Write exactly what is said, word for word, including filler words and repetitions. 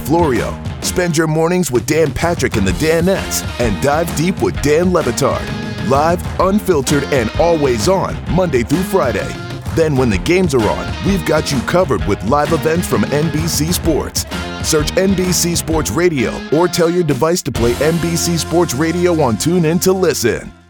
Florio. Spend your mornings with Dan Patrick and the Danettes and dive deep with Dan Le Batard. Live, unfiltered, and always on Monday through Friday. Then when the games are on, we've got you covered with live events from N B C Sports. Search N B C Sports Radio or tell your device to play N B C Sports Radio on TuneIn to listen.